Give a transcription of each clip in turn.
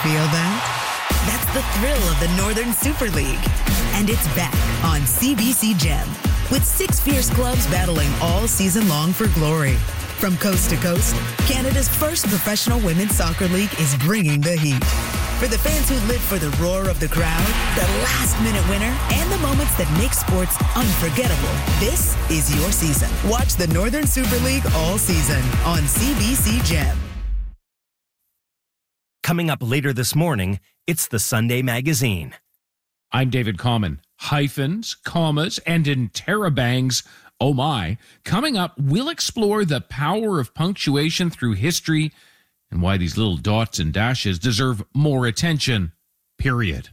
Feel that? That's the thrill of the Northern Super League. And it's back on CBC Gem, with 6 fierce clubs battling all season long for glory. From coast to coast, Canada's first professional women's soccer league is bringing the heat. For the fans who live for the roar of the crowd, the last-minute winner, and the moments that make sports unforgettable, this is your season. Watch the Northern Super League all season on CBC Gem. Coming up later this morning, it's the Sunday Magazine. I'm David Common. Hyphens, commas, and interrobangs. Oh my. Coming up, we'll explore the power of punctuation through history and why these little dots and dashes deserve more attention. Period.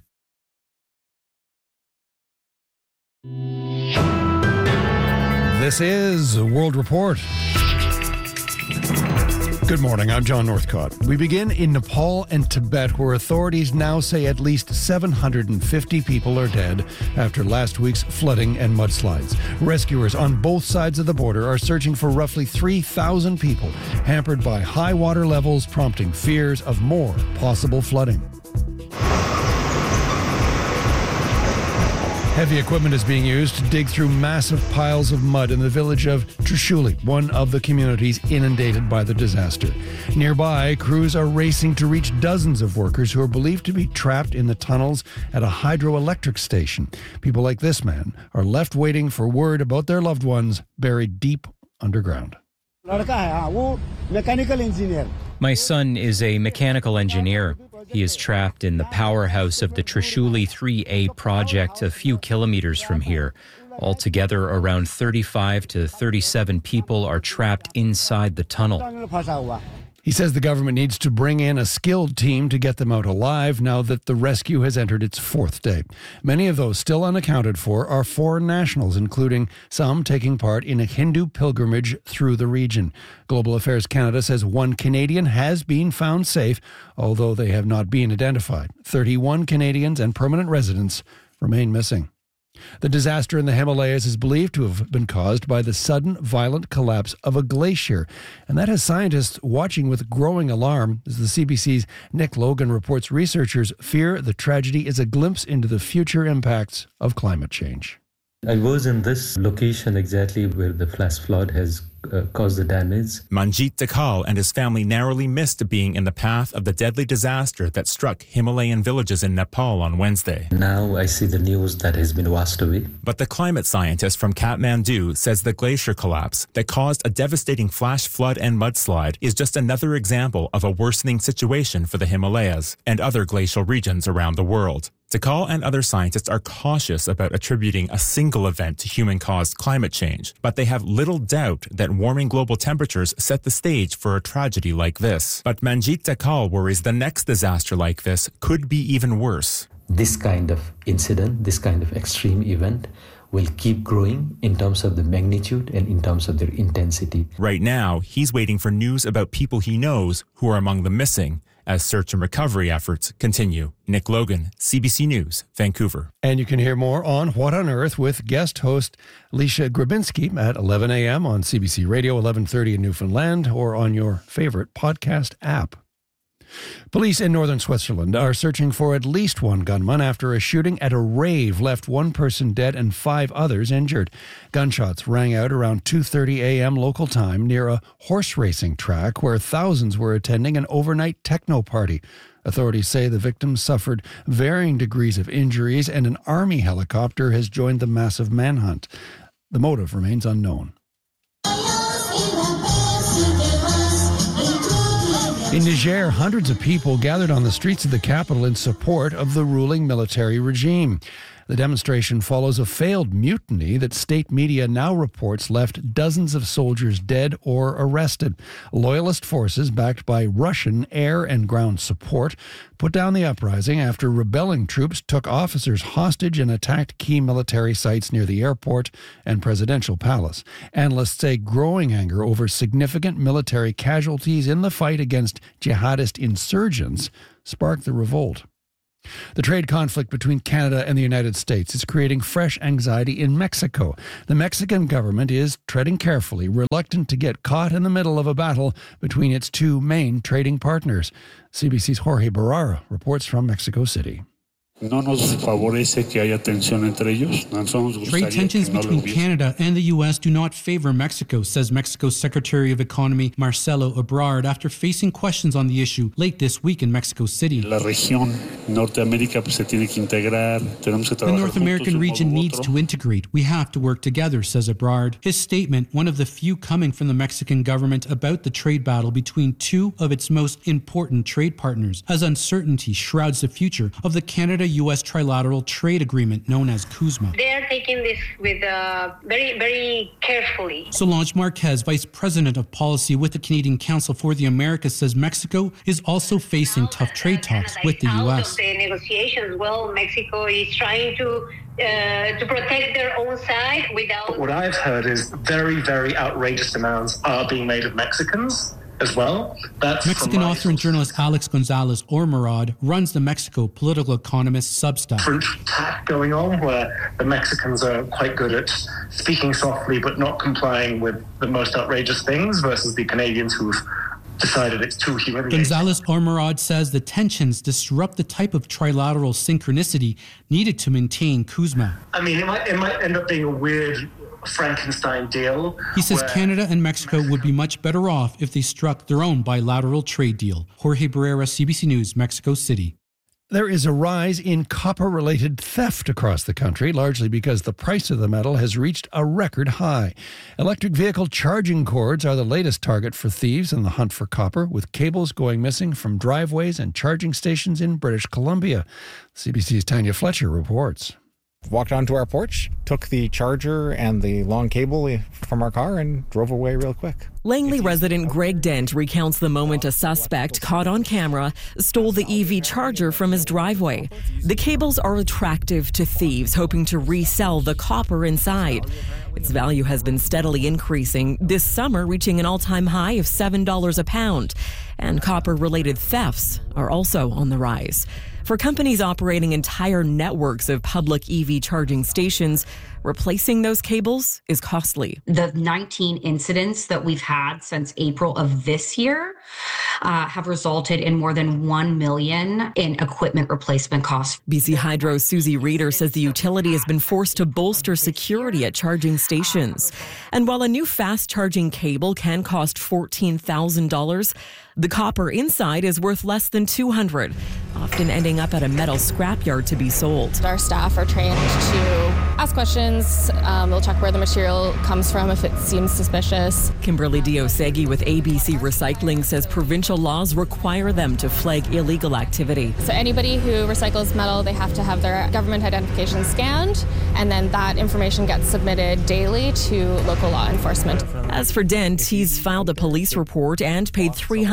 This is World Report. Good morning, I'm John Northcott. We begin in Nepal and Tibet, where authorities now say at least 750 people are dead after last week's flooding and mudslides. Rescuers on both sides of the border are searching for roughly 3,000 people, hampered by high water levels, prompting fears of more possible flooding. Heavy equipment is being used to dig through massive piles of mud in the village of Trishuli, one of the communities inundated by the disaster. Nearby, crews are racing to reach dozens of workers who are believed to be trapped in the tunnels at a hydroelectric station. People like this man are left waiting for word about their loved ones buried deep underground. My son is a mechanical engineer. He is trapped in the powerhouse of the Trishuli 3A project a few kilometers from here. Altogether, around 35 to 37 people are trapped inside the tunnel. He says the government needs to bring in a skilled team to get them out alive now that the rescue has entered its 4th day. Many of those still unaccounted for are foreign nationals, including some taking part in a Hindu pilgrimage through the region. Global Affairs Canada says 1 Canadian has been found safe, although they have not been identified. 31 Canadians and permanent residents remain missing. The disaster in the Himalayas is believed to have been caused by the sudden violent collapse of a glacier, and that has scientists watching with growing alarm. As the CBC's Nick Logan reports, researchers fear the tragedy is a glimpse into the future impacts of climate change. I was in this location exactly where the flash flood has caused the damage. Manjit Dakal and his family narrowly missed being in the path of the deadly disaster that struck Himalayan villages in Nepal on Wednesday. Now I see the news that has been washed away. But the climate scientist from Kathmandu says the glacier collapse that caused a devastating flash flood and mudslide is just another example of a worsening situation for the Himalayas and other glacial regions around the world. Dakal and other scientists are cautious about attributing a single event to human-caused climate change, but they have little doubt that warming global temperatures set the stage for a tragedy like this. But Manjit Dakal worries the next disaster like this could be even worse. This kind of incident, this kind of extreme event will keep growing in terms of the magnitude and in terms of their intensity. Right now, he's waiting for news about people he knows who are among the missing as search and recovery efforts continue. Nick Logan, CBC News, Vancouver. And you can hear more on What on Earth with guest host Alicia Grabinski at 11 a.m. on CBC Radio, 11:30 in Newfoundland, or on your favorite podcast app. Police in northern Switzerland are searching for at least one gunman after a shooting at a rave left one person dead and 5 others injured. Gunshots rang out around 2:30 a.m. local time near a horse racing track where thousands were attending an overnight techno party. Authorities say the victims suffered varying degrees of injuries and an army helicopter has joined the massive manhunt. The motive remains unknown. In Niger, hundreds of people gathered on the streets of the capital in support of the ruling military regime. The demonstration follows a failed mutiny that state media now reports left dozens of soldiers dead or arrested. Loyalist forces, backed by Russian air and ground support, put down the uprising after rebelling troops took officers hostage and attacked key military sites near the airport and presidential palace. Analysts say growing anger over significant military casualties in the fight against jihadist insurgents sparked the revolt. The trade conflict between Canada and the United States is creating fresh anxiety in Mexico. The Mexican government is treading carefully, reluctant to get caught in the middle of a battle between its two main trading partners. CBC's Jorge Barrera reports from Mexico City. Trade tensions between Canada and the U.S. do not favor Mexico, says Mexico's Secretary of Economy Marcelo Ebrard after facing questions on the issue late this week in Mexico City. The North American region needs to integrate. We have to work together, says Ebrard. His statement, one of the few coming from the Mexican government about the trade battle between two of its most important trade partners, as uncertainty shrouds the future of the Canada-U.S. trilateral trade agreement known as CUSMA. They are taking this with very, very carefully. Solange Marquez, Vice President of Policy with the Canadian Council for the Americas, says Mexico is also facing tough trade talks with the U.S. Out of the negotiations, well, Mexico is trying to protect their own side without... What I've heard is very, very outrageous demands are being made of Mexicans as well. That's Mexican author and journalist Alex Gonzalez Ormerod runs the Mexico Political Economist Substack. French tack going on where the Mexicans are quite good at speaking softly but not complying with the most outrageous things versus the Canadians who've decided it's too humiliating. Gonzalez Ormerod says the tensions disrupt the type of trilateral synchronicity needed to maintain CUSMA. I mean, it might end up being a weird Frankenstein deal. He says Canada and Mexico would be much better off if they struck their own bilateral trade deal. Jorge Barrera, CBC News, Mexico City. There is a rise in copper-related theft across the country, largely because the price of the metal has reached a record high. Electric vehicle charging cords are the latest target for thieves in the hunt for copper, with cables going missing from driveways and charging stations in British Columbia. CBC's Tanya Fletcher reports. Walked onto our porch, took the charger and the long cable from our car and drove away real quick. Langley resident Greg Dent recounts the moment a suspect caught on camera stole the EV charger from his driveway. The cables are attractive to thieves hoping to resell the copper inside. Its value has been steadily increasing, this summer reaching an all-time high of $7 a pound. And copper-related thefts are also on the rise. For companies operating entire networks of public EV charging stations, replacing those cables is costly. The 19 incidents that we've had since April of this year have resulted in more than $1 million in equipment replacement costs. BC Hydro's Susie Reeder says the utility has been forced to bolster security at charging stations. And while a new fast charging cable can cost $14,000, the copper inside is worth less than $200, often ending up at a metal scrapyard to be sold. Our staff are trained to ask questions. They'll check where the material comes from if it seems suspicious. Kimberly Diosegi with ABC Recycling says provincial laws require them to flag illegal activity. So anybody who recycles metal, they have to have their government identification scanned, and then that information gets submitted daily to local law enforcement. As for Dent, he's filed a police report and paid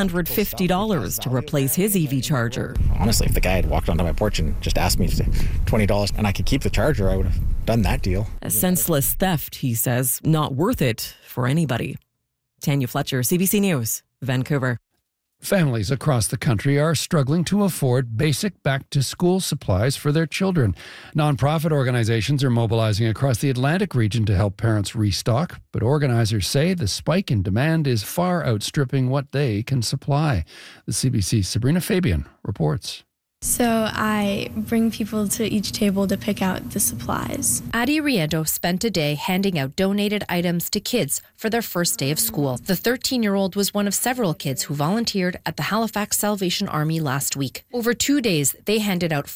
$350 to replace his EV charger. Honestly, if the guy had walked onto my porch and just asked me $20 and I could keep the charger, I would have done that deal. A senseless theft, he says, not worth it for anybody. Tanya Fletcher, CBC News, Vancouver. Families across the country are struggling to afford basic back-to-school supplies for their children. Nonprofit organizations are mobilizing across the Atlantic region to help parents restock, but organizers say the spike in demand is far outstripping what they can supply. The CBC's Sabrina Fabian reports. So I bring people to each table to pick out the supplies. Addie Riendo spent a day handing out donated items to kids for their first day of school. The 13-year-old was one of several kids who volunteered at the Halifax Salvation Army last week. Over 2 days, they handed out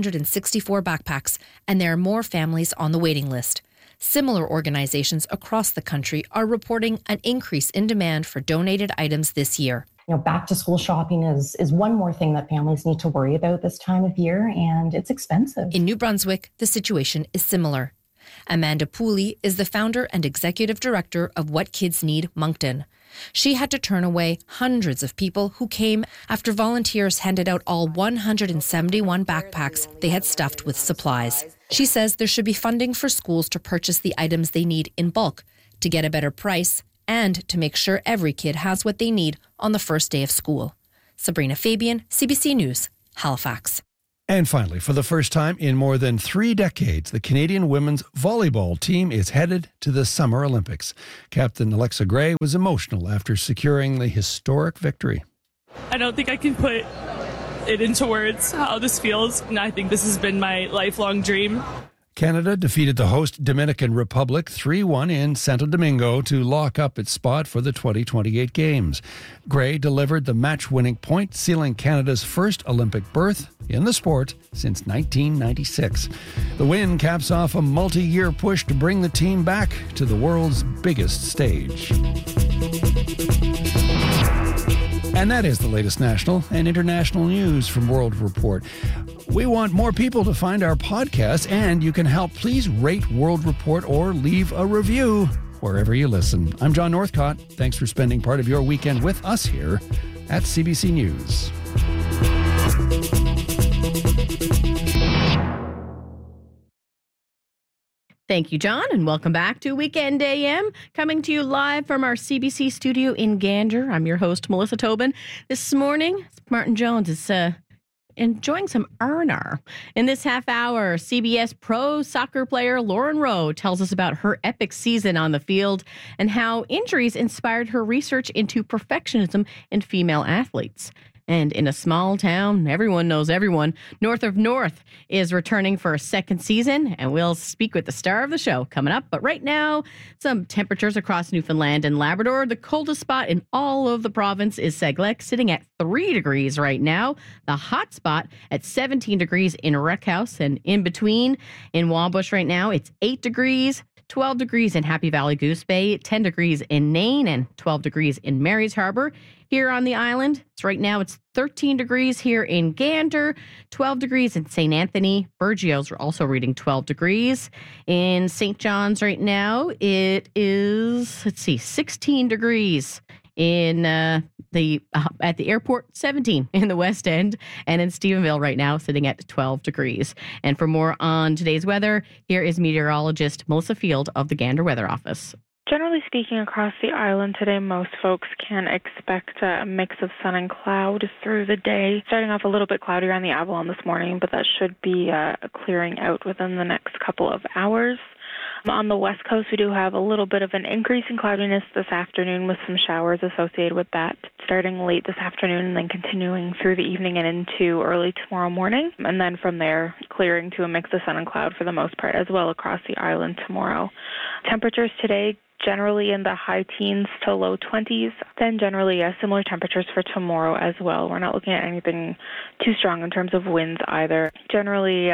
564 backpacks, and there are more families on the waiting list. Similar organizations across the country are reporting an increase in demand for donated items this year. Back to school shopping is one more thing that families need to worry about this time of year, and it's expensive. In New Brunswick, the situation is similar. Amanda Pooley is the founder and executive director of What Kids Need Moncton. She had to turn away hundreds of people who came after volunteers handed out all 171 backpacks they had stuffed with supplies. She says there should be funding for schools to purchase the items they need in bulk, to get a better price, and to make sure every kid has what they need on the first day of school. Sabrina Fabian, CBC News, Halifax. And finally, for the first time in more than 3 decades, the Canadian women's volleyball team is headed to the Summer Olympics. Captain Alexa Gray was emotional after securing the historic victory. I don't think I can put it into words how this feels, and I think this has been my lifelong dream. Canada defeated the host Dominican Republic 3-1 in Santo Domingo to lock up its spot for the 2028 Games. Gray delivered the match-winning point, sealing Canada's first Olympic berth in the sport since 1996. The win caps off a multi-year push to bring the team back to the world's biggest stage. And that is the latest national and international news from World Report. We want more people to find our podcast, and you can help. Please rate World Report or leave a review wherever you listen. I'm John Northcott. Thanks for spending part of your weekend with us here at CBC News. Thank you, John, and welcome back to Weekend AM, coming to you live from our CBC studio in Gander. I'm your host, Melissa Tobin. This morning, Martin Jones is enjoying some R&R. In this half hour, CBS pro soccer player Lauren Rowe tells us about her epic season on the field and how injuries inspired her research into perfectionism in female athletes. And in a small town, everyone knows everyone. North of North is returning for a second season, and we'll speak with the star of the show coming up. But right now, some temperatures across Newfoundland and Labrador. The coldest spot in all of the province is Seglek, sitting at 3 degrees right now. The hot spot at 17 degrees in Wreckhouse, and in between in Wabush right now, it's 8 degrees. 12 degrees in Happy Valley Goose Bay, 10 degrees in Nain, and 12 degrees in Mary's Harbor. Here on the island, right now it's 13 degrees here in Gander, 12 degrees in St. Anthony. Burgio's are also reading 12 degrees. In St. John's right now, it is, 16 degrees. In at the airport, 17 in the West End, and in Stephenville right now sitting at 12 degrees. And for more on today's weather, here is meteorologist Melissa Field of the Gander Weather Office. Generally speaking, across the island today, most folks can expect a mix of sun and cloud through the day. Starting off a little bit cloudy around the Avalon this morning, but that should be clearing out within the next couple of hours. On the west coast, we do have a little bit of an increase in cloudiness this afternoon with some showers associated with that, starting late this afternoon and then continuing through the evening and into early tomorrow morning. And then from there, clearing to a mix of sun and cloud for the most part as well across the island tomorrow. Temperatures today generally in the high teens to low 20s, then generally similar temperatures for tomorrow as well. We're not looking at anything too strong in terms of winds either. Generally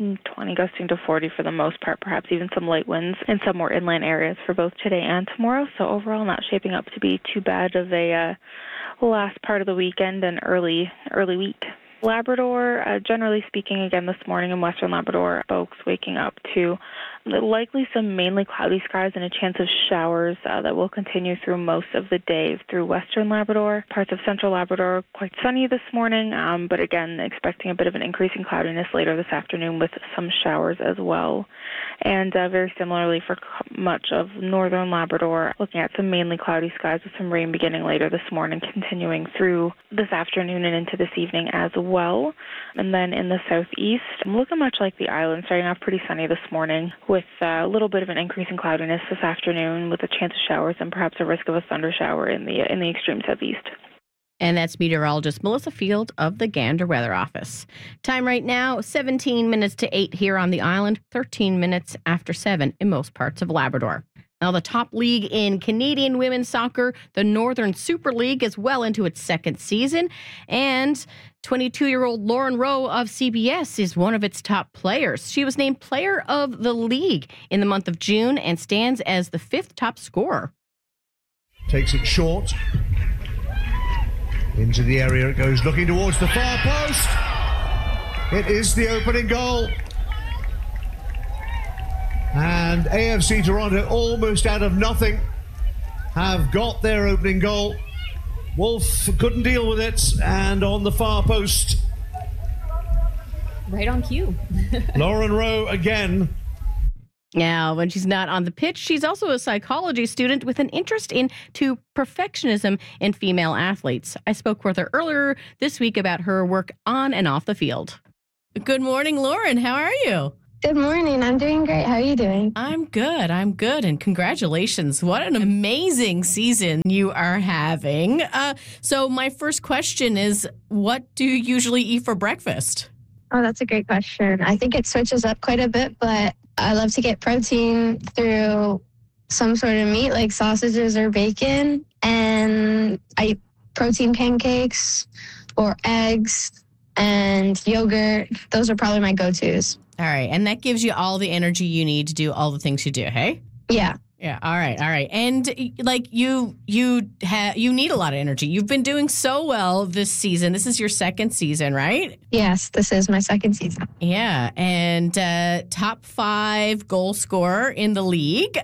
20 gusting to 40 for the most part, perhaps even some light winds in some more inland areas for both today and tomorrow. So overall not shaping up to be too bad of a last part of the weekend and early week. Labrador, generally speaking, again this morning in Western Labrador, folks waking up to likely some mainly cloudy skies and a chance of showers that will continue through most of the day through Western Labrador. Parts of Central Labrador quite sunny this morning, but again expecting a bit of an increase in cloudiness later this afternoon with some showers as well. And very similarly for much of Northern Labrador, looking at some mainly cloudy skies with some rain beginning later this morning, continuing through this afternoon and into this evening as well. And then in the southeast, looking much like the island, starting off pretty sunny this morning with a little bit of an increase in cloudiness this afternoon with a chance of showers and perhaps a risk of a thunder shower in the extreme southeast. And that's meteorologist Melissa Field of the Gander Weather Office. Time right now, 17 minutes to 8 here on the island, 13 minutes after 7 in most parts of Labrador. Now, the top league in Canadian women's soccer, the Northern Super League, is well into its second season. And 22-year-old Lauren Rowe of CBS is one of its top players. She was named Player of the League in the month of June and stands as the 5th top scorer. Takes it short. Into the area it goes, looking towards the far post. It is the opening goal. And AFC Toronto, almost out of nothing, have got their opening goal. Wolf couldn't deal with it, and on the far post. Right on cue. Lauren Rowe again. Now, when she's not on the pitch, she's also a psychology student with an interest into perfectionism in female athletes. I spoke with her earlier this week about her work on and off the field. Good morning, Lauren. How are you? Good morning. I'm doing great. How are you doing? I'm good. And congratulations. What an amazing season you are having. So my first question is, what do you usually eat for breakfast? Oh, that's a great question. I think it switches up quite a bit, but I love to get protein through some sort of meat like sausages or bacon. And I eat protein pancakes or eggs and yogurt. Those are probably my go-tos. All right. And that gives you all the energy you need to do all the things you do, hey? Yeah. Yeah. All right. And like you need a lot of energy. You've been doing so well this season. This is your second season, right? Yes, this is my second season. Yeah. And top 5 goal scorer in the league.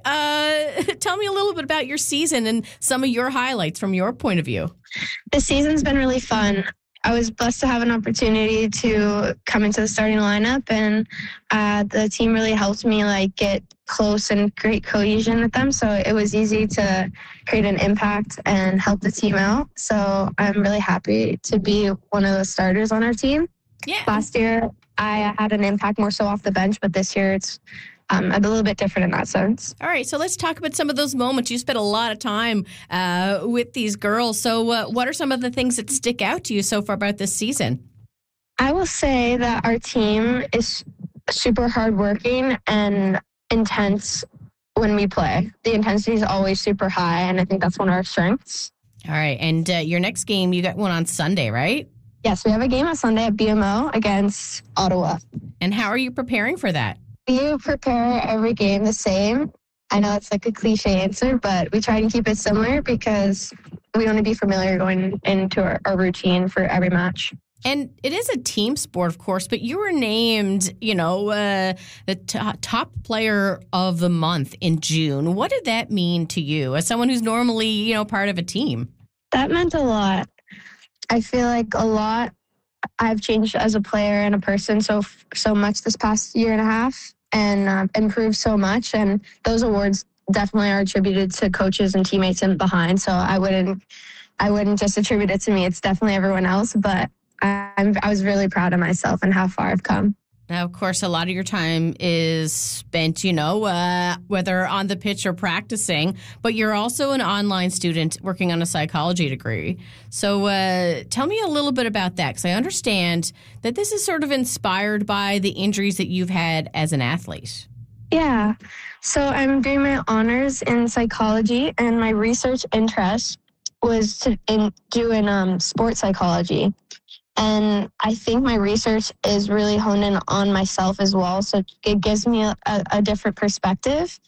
Tell me a little bit about your season and some of your highlights from your point of view. The season's been really fun. I was blessed to have an opportunity to come into the starting lineup, and the team really helped me get close and create cohesion with them. So it was easy to create an impact and help the team out. So I'm really happy to be one of the starters on our team. Yeah. Last year, I had an impact more so off the bench, but this year it's a little bit different in that sense. All right, so let's talk about some of those moments. You spent a lot of time with these girls. So what are some of the things that stick out to you so far about this season? I will say that our team is super hardworking and intense when we play. The intensity is always super high, and I think that's one of our strengths. All right, and your next game, you got one on Sunday, right? Yes, we have a game on Sunday at BMO against Ottawa. And how are you preparing for that? We prepare every game the same. I know it's a cliche answer, but we try to keep it similar because we want to be familiar going into our routine for every match. And it is a team sport, of course, but you were named, the top player of the month in June. What did that mean to you as someone who's normally, part of a team? That meant a lot. I feel like a lot. I've changed as a player and a person so much this past year and a half, and improved so much. And those awards definitely are attributed to coaches and teammates in behind. So I wouldn't just attribute it to me. It's definitely everyone else. But I was really proud of myself and how far I've come. Now, of course, a lot of your time is spent, whether on the pitch or practicing, but you're also an online student working on a psychology degree. So tell me a little bit about that, because I understand that this is sort of inspired by the injuries that you've had as an athlete. Yeah. So I'm doing my honors in psychology, and my research interest was to do in sports psychology. And I think my research is really honed in on myself as well. So it gives me a different perspective.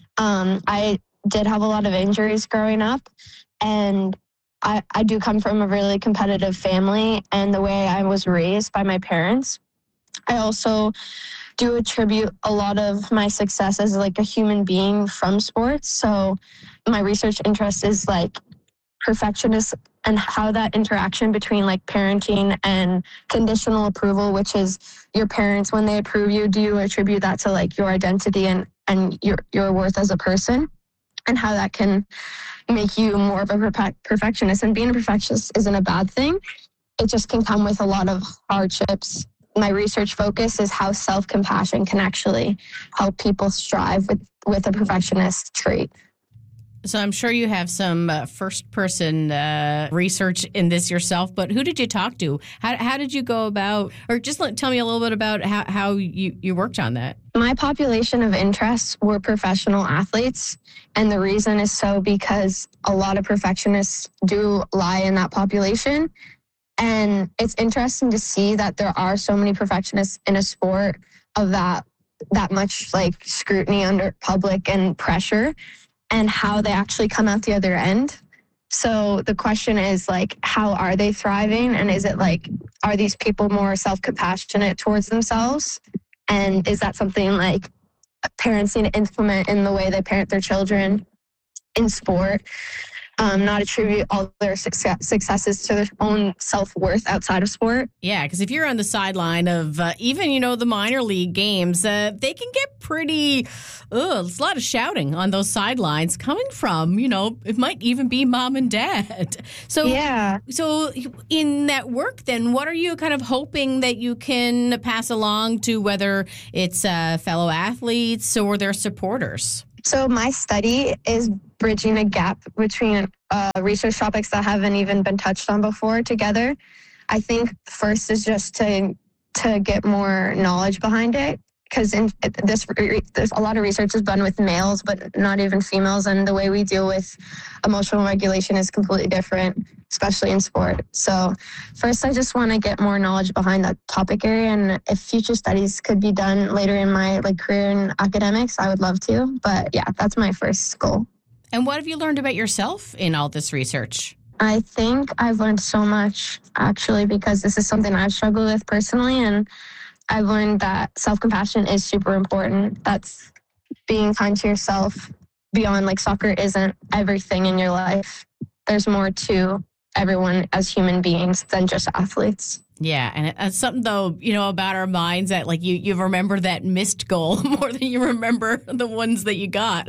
I did have a lot of injuries growing up, and I do come from a really competitive family, and the way I was raised by my parents. I also do attribute a lot of my success as a human being from sports. So my research interest is perfectionist and how that interaction between parenting and conditional approval, which is your parents, when they approve you, do you attribute that to your identity and your worth as a person, and how that can make you more of a perfectionist. And being a perfectionist isn't a bad thing. It just can come with a lot of hardships. My research focus is how self-compassion can actually help people strive with a perfectionist trait. So I'm sure you have some first-person research in this yourself, but who did you talk to? How did you go about, or just tell me a little bit about how you worked on that? My population of interests were professional athletes, and the reason is because a lot of perfectionists do lie in that population. And it's interesting to see that there are so many perfectionists in a sport of that much scrutiny under public and pressure, and how they actually come out the other end. So the question is how are they thriving? And is it are these people more self-compassionate towards themselves? And is that something parents need to implement in the way they parent their children in sport? Not attribute all their successes to their own self-worth outside of sport. Yeah, because if you're on the sideline of even, the minor league games, they can get pretty, it's a lot of shouting on those sidelines coming from, it might even be mom and dad. So, yeah. So in that work, then, what are you kind of hoping that you can pass along to whether it's fellow athletes or their supporters? So my study is bridging a gap between research topics that haven't even been touched on before together. I think first is just to get more knowledge behind it, because there's a lot of research is done with males, but not even females, and the way we deal with emotional regulation is completely different, especially in sport. So first, I just want to get more knowledge behind that topic area, and if future studies could be done later in my career in academics, I would love to. But yeah, that's my first goal. And what have you learned about yourself in all this research? I think I've learned so much, actually, because this is something I've struggled with personally, and I've learned that self-compassion is super important. That's being kind to yourself beyond soccer isn't everything in your life. There's more to everyone as human beings than just athletes. Yeah, and it's something, though, about our minds that, you remember that missed goal more than you remember the ones that you got.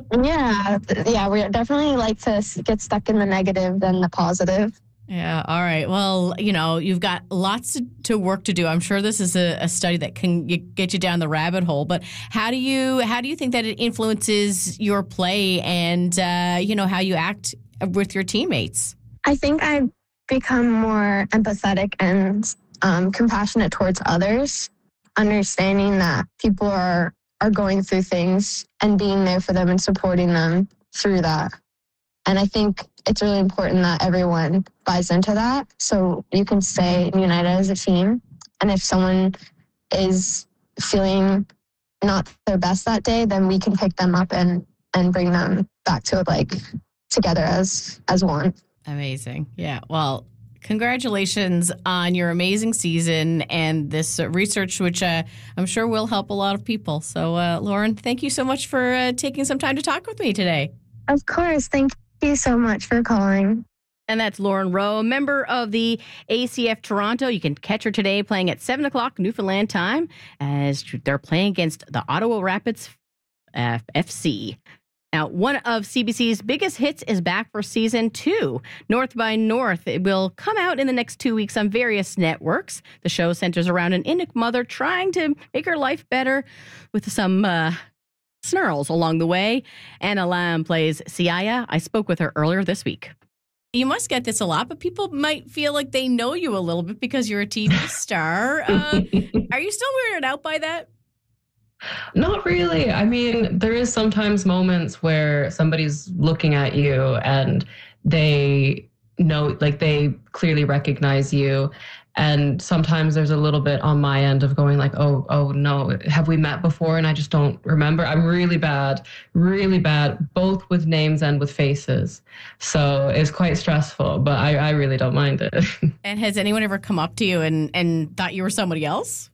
Yeah, we definitely like to get stuck in the negative than the positive. Yeah, all right. Well, you've got lots to work to do. I'm sure this is a study that can get you down the rabbit hole, but how do you think that it influences your play and, how you act with your teammates? I think I've become more empathetic and compassionate towards others, understanding that people are going through things and being there for them and supporting them through that. And I think it's really important that everyone buys into that so you can stay united as a team. And if someone is feeling not their best that day, then we can pick them up and bring them back to together as one. Amazing. Yeah. Well, congratulations on your amazing season and this research, which I'm sure will help a lot of people. So, Lauren, thank you so much for taking some time to talk with me today. Of course. Thank you so much for calling. And that's Lauren Rowe, member of the ACF Toronto. You can catch her today playing at 7 o'clock Newfoundland time as they're playing against the Ottawa Rapids FC. Now, one of CBC's biggest hits is back for season 2. North by North. It will come out in the next 2 weeks on various networks. The show centers around an Inuk mother trying to make her life better with some snarls along the way. Anna Lamb plays Siaya. I spoke with her earlier this week. You must get this a lot, but people might feel like they know you a little bit because you're a TV star. Are you still weirded out by that? Not really. I mean, there is sometimes moments where somebody's looking at you and they know, they clearly recognize you. And sometimes there's a little bit on my end of going oh no, have we met before? And I just don't remember. I'm really bad, both with names and with faces. So it's quite stressful, but I really don't mind it. And has anyone ever come up to you and thought you were somebody else?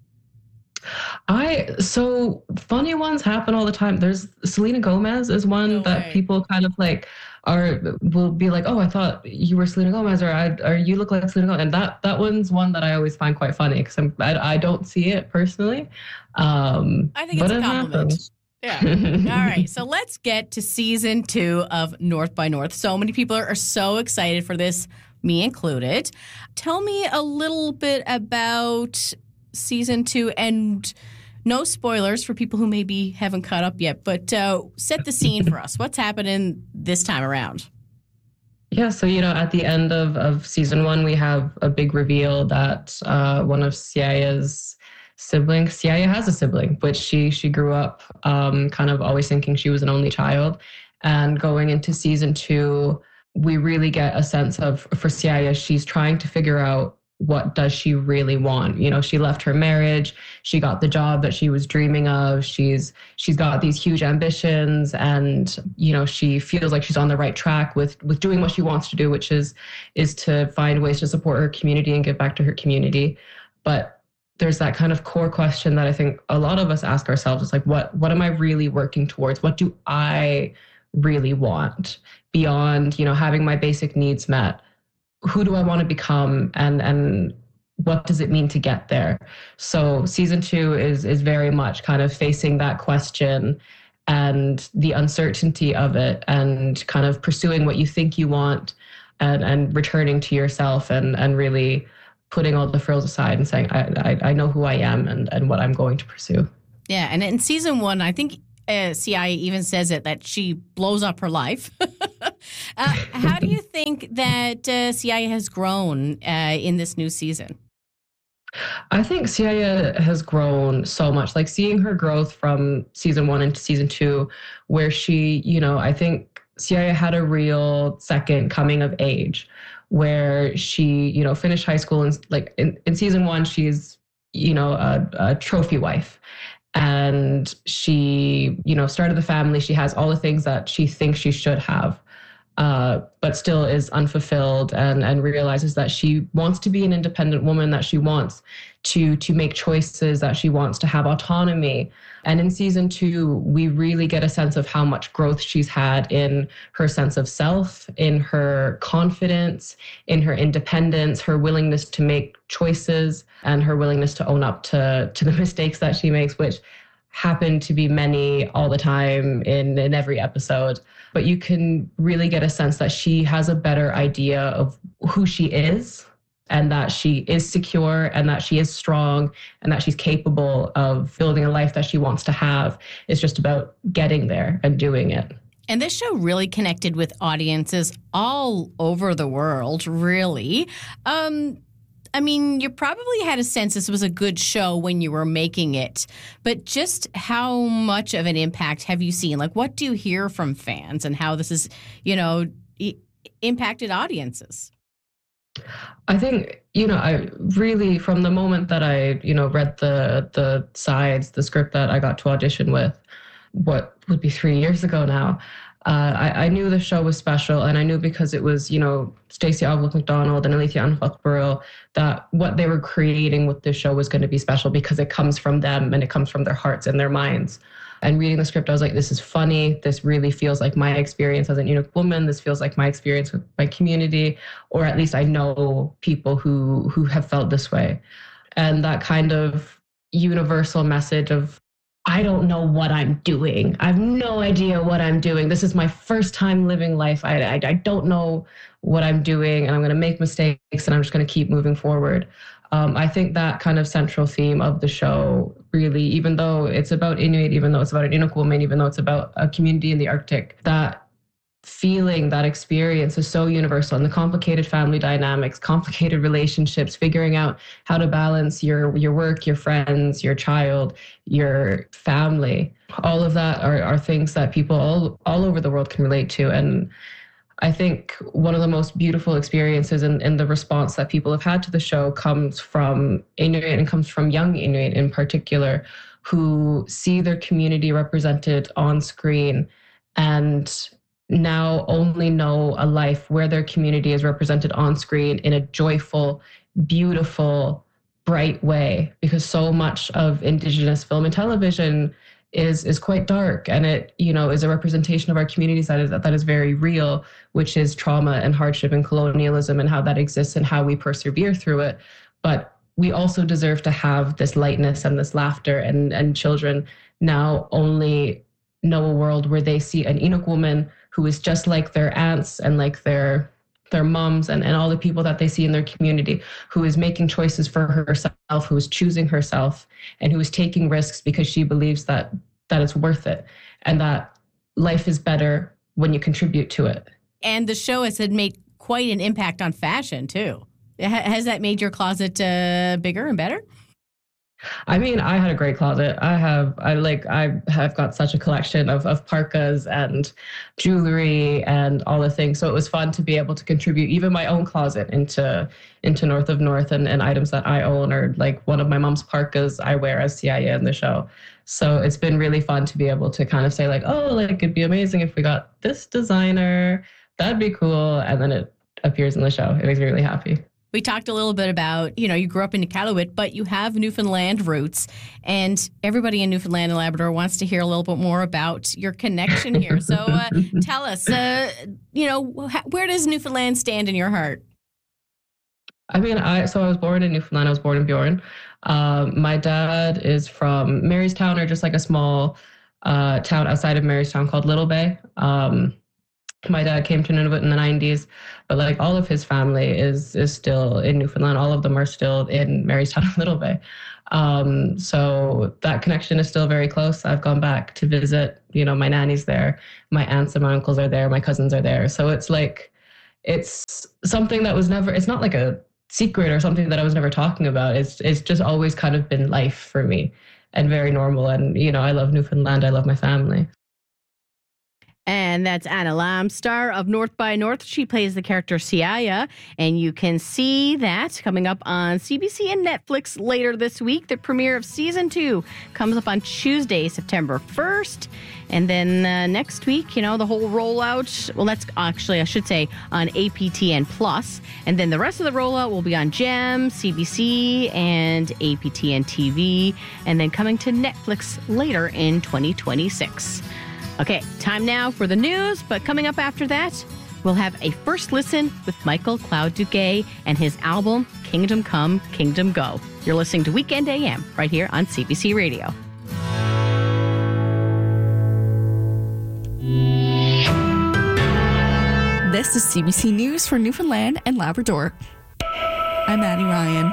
So funny ones happen all the time. There's Selena Gomez is one that people kind of will be like, oh, I thought you were Selena Gomez, or you look like Selena Gomez. And that one's one that I always find quite funny because I don't see it personally. I think it's a compliment. Yeah. All right. So let's get to season 2 of North by North. So many people are so excited for this, me included. Tell me a little bit about season 2, and no spoilers for people who maybe haven't caught up yet, but set the scene for us. What's happening this time around? Yeah, so, at the end of season 1, we have a big reveal that one of Siaya's siblings, Siaya has a sibling, which she grew up kind of always thinking she was an only child. And going into season 2, we really get a sense of, for Siaya, she's trying to figure out what does she really want? She left her marriage. She got the job that she was dreaming of. She's got these huge ambitions, and, she feels like she's on the right track with doing what she wants to do, which is to find ways to support her community and give back to her community. But there's that kind of core question that I think a lot of us ask ourselves. It's what am I really working towards? What do I really want beyond, having my basic needs met? Who do I want to become? And what does it mean to get there? So season 2 is very much kind of facing that question and the uncertainty of it, and kind of pursuing what you think you want, and returning to yourself, and really putting all the frills aside and saying, I know who I am and what I'm going to pursue. Yeah, and in season 1, I think Siaya even says it, that she blows up her life. How do you think that Siaya has grown in this new season? I think Siaya has grown so much, like seeing her growth from season 1 into season 2, where she, I think Siaya had a real second coming of age, where she, finished high school, and like in season 1, she's, a trophy wife. And she, started the family. She has all the things that she thinks she should have, but still is unfulfilled, and realizes that she wants to be an independent woman, that she wants to make choices, that she wants to have autonomy. And in season 2, we really get a sense of how much growth she's had in her sense of self, in her confidence, in her independence, her willingness to make choices, and her willingness to own up to the mistakes that she makes, which happen to be many all the time in every episode. But you can really get a sense that she has a better idea of who she is, and that she is secure, and that she is strong, and that she's capable of building a life that she wants to have. It's just about getting there and doing it. And this show really connected with audiences all over the world, really. I mean, you probably had a sense this was a good show when you were making it, but just how much of an impact have you seen? Like, what do you hear from fans, and how this is, impacted audiences? I think, I really, from the moment that I, read the sides, the script that I got to audition with, what would be 3 years ago now, I knew the show was special, and I knew, because it was, Stacey Ogilvie MacDonald and Alethea Anfalk-Barril, that what they were creating with this show was going to be special, because it comes from them, and it comes from their hearts and their minds. And reading the script, I was like, this is funny. This really feels like my experience as an Inuk woman. This feels like my experience with my community, or at least I know people who have felt this way. And that kind of universal message of, I don't know what I'm doing. I have no idea what I'm doing. This is my first time living life. I don't know what I'm doing, and I'm going to make mistakes, and I'm just going to keep moving forward. I think that kind of central theme of the show, really, even though it's about Inuit, even though it's about an Inuk woman, even though it's about a community in the Arctic, that feeling, that experience is so universal. And the complicated family dynamics, complicated relationships, figuring out how to balance your work, your friends, your child, your family, all of that are things that people all over the world can relate to. And I think one of the most beautiful experiences in the response that people have had to the show comes from Inuit, and comes from young Inuit in particular, who see their community represented on screen, and now only know a life where their community is represented on screen in a joyful, beautiful, bright way. Because so much of Indigenous film and television is quite dark, and it, is a representation of our communities that is very real, which is trauma and hardship and colonialism, and how that exists and how we persevere through it. But we also deserve to have this lightness and this laughter, and children now only know a world where they see an Inuk woman who is just like their aunts and like their moms and all the people that they see in their community, who is making choices for herself, who is choosing herself, and who is taking risks because she believes that it's worth it, and that life is better when you contribute to it. And the show has made quite an impact on fashion too. Has that made your closet bigger and better? I mean, I had a great closet. I have got such a collection of parkas and jewelry and all the things. So it was fun to be able to contribute even my own closet into North of North, and items that I own, or like one of my mom's parkas I wear as Siaya in the show. So it's been really fun to be able to kind of say like, oh, like it'd be amazing if we got this designer. That'd be cool. And then it appears in the show. It makes me really happy. We talked a little bit about, you grew up in Iqaluit, but you have Newfoundland roots, and everybody in Newfoundland and Labrador wants to hear a little bit more about your connection here. So tell us, where does Newfoundland stand in your heart? I mean, I was born in Newfoundland. I was born in Bjorn. My dad is from Marystown, or just like a small town outside of Marystown called Little Bay. My dad came to Nunavut in the 90s, but like all of his family is still in Newfoundland. All of them are still in Marystown and Little Bay. So that connection is still very close. I've gone back to visit, my nanny's there, my aunts and my uncles are there, my cousins are there. So it's like, it's something that was never, it's not like a secret or something that I was never talking about. It's just always kind of been life for me and very normal. And, I love Newfoundland. I love my family. And that's Anna Lam, star of North by North. She plays the character Siaya, and you can see that coming up on CBC and Netflix later this week. The premiere of Season 2 comes up on Tuesday, September 1st. And then next week, the whole rollout, well, that's actually, I should say, on APTN Plus. And then the rest of the rollout will be on GEM, CBC, and APTN TV. And then coming to Netflix later in 2026. Okay, time now for the news, but coming up after that, we'll have a first listen with Michael Cloud-Duguay and his album, Kingdom Come, Kingdom Go. You're listening to Weekend AM right here on CBC Radio. This is CBC News for Newfoundland and Labrador. I'm Addie Ryan.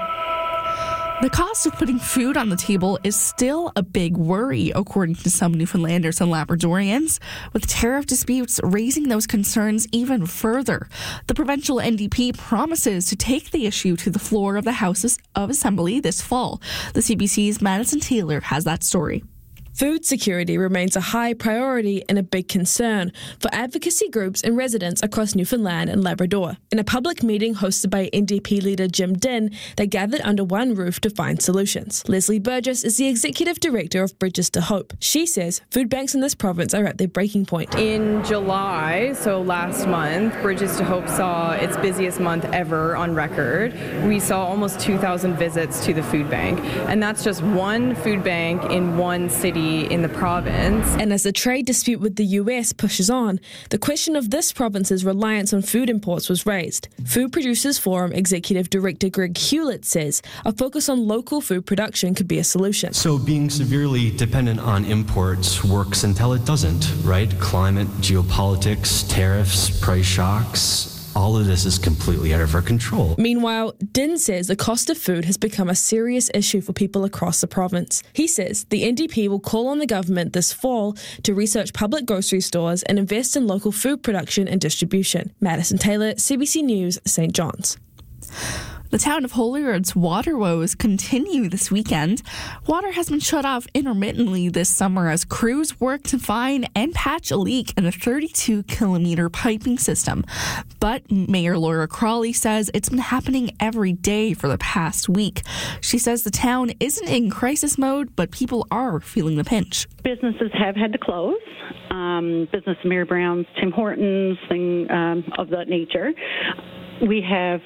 The cost of putting food on the table is still a big worry, according to some Newfoundlanders and Labradorians, with tariff disputes raising those concerns even further. The provincial NDP promises to take the issue to the floor of the House of Assembly this fall. The CBC's Madison Taylor has that story. Food security remains a high priority and a big concern for advocacy groups and residents across Newfoundland and Labrador. In a public meeting hosted by NDP leader Jim Dinn, they gathered under one roof to find solutions. Leslie Burgess is the executive director of Bridges to Hope. She says food banks in this province are at their breaking point. In July, so last month, Bridges to Hope saw its busiest month ever on record. We saw almost 2,000 visits to the food bank, and that's just one food bank in one city in the province. And as the trade dispute with the US pushes on, the question of this province's reliance on food imports was raised. Food Producers Forum Executive Director Greg Hewlett says a focus on local food production could be a solution. So being severely dependent on imports works until it doesn't, right? Climate, geopolitics, tariffs, price shocks. All of this is completely out of our control. Meanwhile, Dinn says the cost of food has become a serious issue for people across the province. He says the NDP will call on the government this fall to research public grocery stores and invest in local food production and distribution. Madison Taylor, CBC News, St. John's. The town of Holyrood's water woes continue this weekend. Water has been shut off intermittently this summer as crews work to find and patch a leak in the 32-kilometer piping system. But Mayor Laura Crawley says it's been happening every day for the past week. She says the town isn't in crisis mode, but people are feeling the pinch. Businesses have had to close. Business Mary Brown's, Tim Hortons, thing of that nature. We have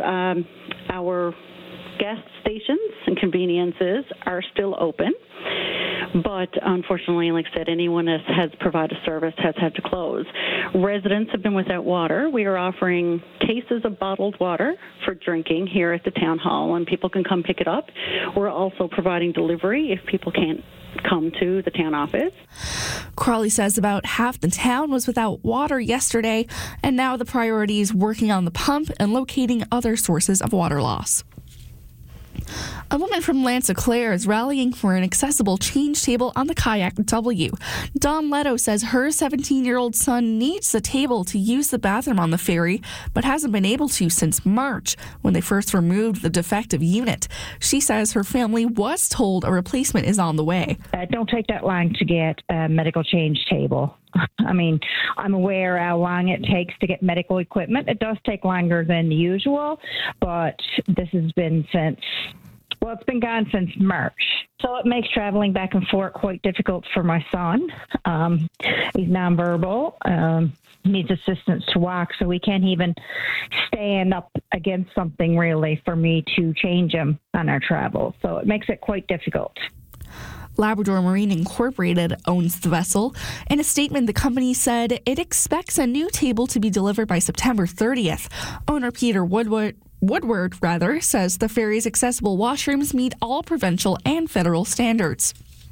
our gas stations and conveniences are still open, but unfortunately, like I said, anyone that has provided service has had to close. Residents have been without water. We are offering cases of bottled water for drinking here at the town hall, and people can come pick it up. We're also providing delivery if people can't come to the town office. Crawley says about half the town was without water yesterday, and now the priority is working on the pump and locating other sources of water loss. A woman from Lansa-Clare is rallying for an accessible change table on the Kayak W. Dawn Leto says her 17-year-old son needs the table to use the bathroom on the ferry, but hasn't been able to since March, when they first removed the defective unit. She says her family was told a replacement is on the way. It don't take that long to get a medical change table. I mean, I'm aware how long it takes to get medical equipment. It does take longer than usual, but this has been it's been gone since March. So it makes traveling back and forth quite difficult for my son. He's nonverbal, needs assistance to walk, so he can't even stand up against something really for me to change him on our travel. So it makes it quite difficult. Labrador Marine Incorporated owns the vessel. In a statement, the company said it expects a new table to be delivered by September 30th. Owner Peter Woodward Woodward says the ferry's accessible washrooms meet all provincial and federal standards.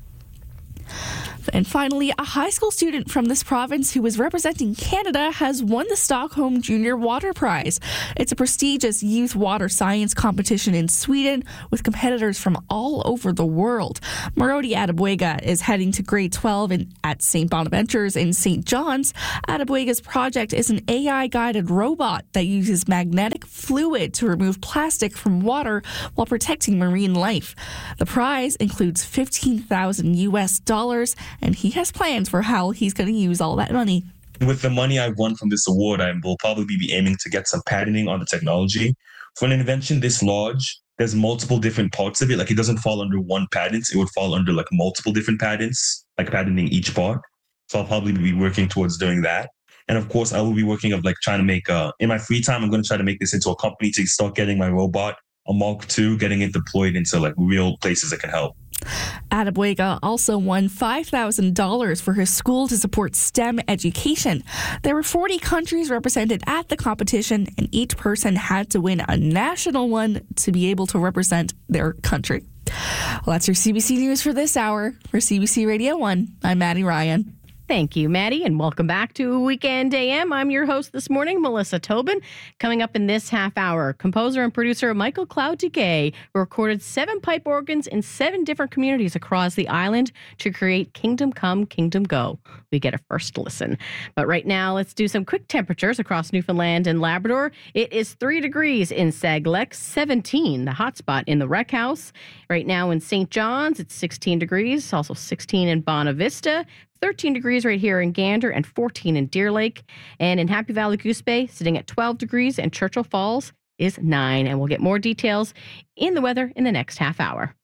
And finally, a high school student from this province who is representing Canada has won the Stockholm Junior Water Prize. It's a prestigious youth water science competition in Sweden with competitors from all over the world. Marodi Adeboega is heading to grade 12 at St. Bonaventure's in St. John's. Adeboega's project is an AI-guided robot that uses magnetic fluid to remove plastic from water while protecting marine life. The prize includes $15,000, and he has plans for how he's going to use all that money. With the money I won from this award, I will probably be aiming to get some patenting on the technology. For an invention this large, there's multiple different parts of it. Like, it doesn't fall under one patent. It would fall under like multiple different patents, like patenting each part. So I'll probably be working towards doing that. And of course, I will be working of like trying to make, in my free time, I'm going to try to make this into a company to start getting my robot, a Mark II, getting it deployed into like real places that can help. Adeboega also won $5,000 for his school to support STEM education. There were 40 countries represented at the competition, and each person had to win a national one to be able to represent their country. Well, that's your CBC News for this hour. For CBC Radio 1, I'm Maddie Ryan. Thank you, Maddie, and welcome back to Weekend AM. I'm your host this morning, Melissa Tobin. Coming up in this half hour, composer and producer Michael Cloud-Duguay recorded 7 pipe organs in 7 different communities across the island to create Kingdom Come, Kingdom Go. We get a first listen. But right now, let's do some quick temperatures across Newfoundland and Labrador. It is 3 degrees in Saglec, 17, the hot spot in the Rec House. Right now in St. John's, it's 16 degrees, also 16 in Bonavista, 13 degrees right here in Gander, and 14 in Deer Lake. And in Happy Valley Goose Bay, sitting at 12 degrees, and Churchill Falls is 9. And we'll get more details in the weather in the next half hour.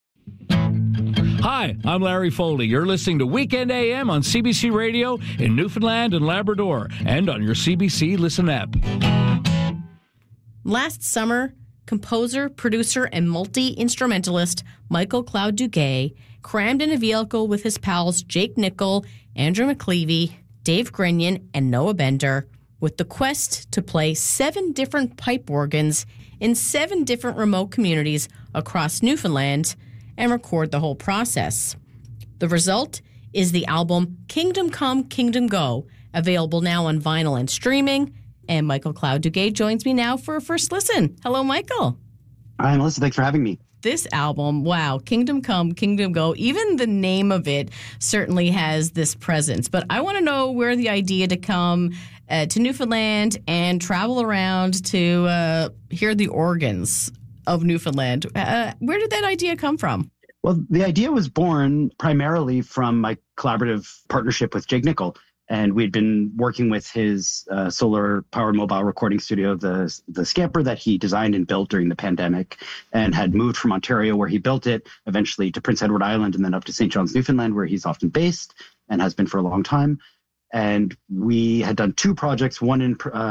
Hi, I'm Larry Foley. You're listening to Weekend AM on CBC Radio in Newfoundland and Labrador, and on your CBC Listen app. Last summer, composer, producer, and multi-instrumentalist Michael Cloud-Duguay crammed in a vehicle with his pals Jake Nickel, Andrew McLeavy, Dave Grenion, and Noah Bender with the quest to play 7 different pipe organs in 7 different remote communities across Newfoundland and record the whole process. The result is the album Kingdom Come, Kingdom Go, available now on vinyl and streaming. And Michael Cloud-Duguay joins me now for a first listen. Hello, Michael. Hi, Melissa. Thanks for having me. This album, wow, Kingdom Come, Kingdom Go, even the name of it certainly has this presence. But I want to know where the idea to come to Newfoundland and travel around to hear the organs of Newfoundland. Where did that idea come from? Well, the idea was born primarily from my collaborative partnership with Jake Nickel. And we'd been working with his solar-powered mobile recording studio, the Scamper, that he designed and built during the pandemic, and had moved from Ontario, where he built it, eventually to Prince Edward Island, and then up to St. John's, Newfoundland, where he's often based and has been for a long time. And we had done 2 projects, one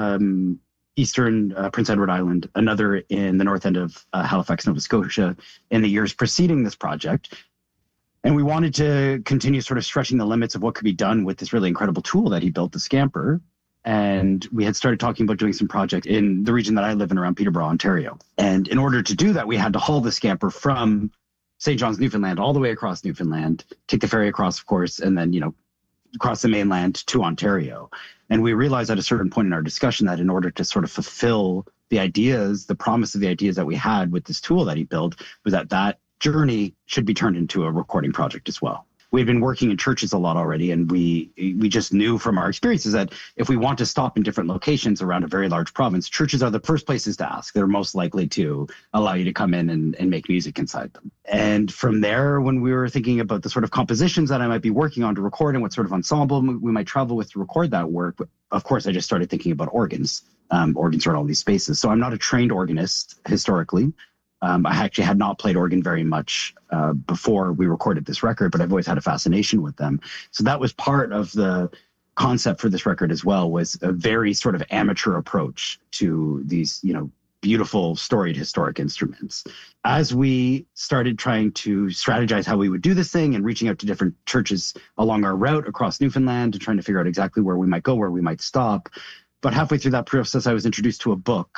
in eastern Prince Edward Island, another in the north end of Halifax, Nova Scotia, in the years preceding this project. And we wanted to continue sort of stretching the limits of what could be done with this really incredible tool that he built, the Scamper. And we had started talking about doing some projects in the region that I live in around Peterborough, Ontario. And in order to do that, we had to haul the Scamper from St. John's, Newfoundland, all the way across Newfoundland, take the ferry across, of course, and then, across the mainland to Ontario. And we realized at a certain point in our discussion that in order to sort of fulfill the ideas, the promise of the ideas that we had with this tool that he built, was that journey should be turned into a recording project as well. We've been working in churches a lot already, and we just knew from our experiences that if we want to stop in different locations around a very large province, churches are the first places to ask. They're most likely to allow you to come in and make music inside them. And from there, when we were thinking about the sort of compositions that I might be working on to record and what sort of ensemble we might travel with to record that work, of course, I just started thinking about organs. Organs are in all these spaces. So I'm not a trained organist historically. I actually had not played organ very much before we recorded this record, but I've always had a fascination with them. So that was part of the concept for this record as well, was a very sort of amateur approach to these, beautiful storied historic instruments. As we started trying to strategize how we would do this thing and reaching out to different churches along our route across Newfoundland and trying to figure out exactly where we might go, where we might stop. But halfway through that process, I was introduced to a book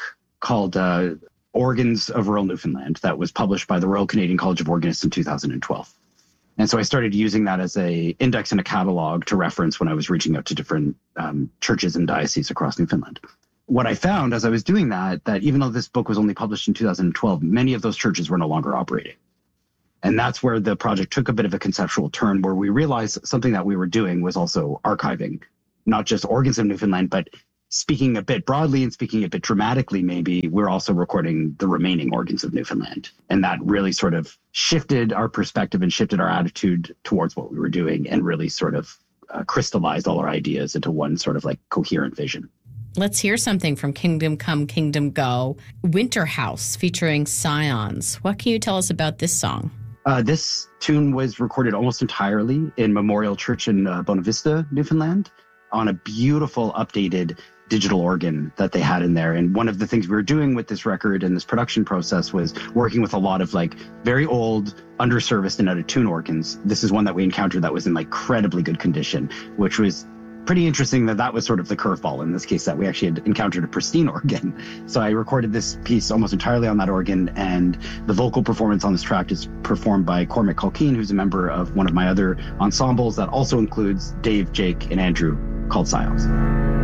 called Organs of Rural Newfoundland that was published by the Royal Canadian College of Organists in 2012. And so I started using that as a index and a catalog to reference when I was reaching out to different churches and dioceses across Newfoundland. What I found as I was doing that even though this book was only published in 2012, many of those churches were no longer operating. And that's where the project took a bit of a conceptual turn, where we realized something that we were doing was also archiving, not just organs of Newfoundland, but speaking a bit broadly and speaking a bit dramatically, maybe we're also recording the remaining organs of Newfoundland. And that really sort of shifted our perspective and shifted our attitude towards what we were doing and really sort of crystallized all our ideas into one sort of like coherent vision. Let's hear something from Kingdom Come, Kingdom Go, Winter House featuring Scions. What can you tell us about this song? This tune was recorded almost entirely in Memorial Church in Bonavista, Newfoundland, on a beautiful updated digital organ that they had in there. And one of the things we were doing with this record and this production process was working with a lot of like very old, underserviced and out of tune organs. This is one that we encountered that was in like incredibly good condition, which was pretty interesting that was sort of the curveball in this case, that we actually had encountered a pristine organ. So I recorded this piece almost entirely on that organ, and the vocal performance on this track is performed by Cormac Culkeen, who's a member of one of my other ensembles that also includes Dave, Jake, and Andrew, called Scions.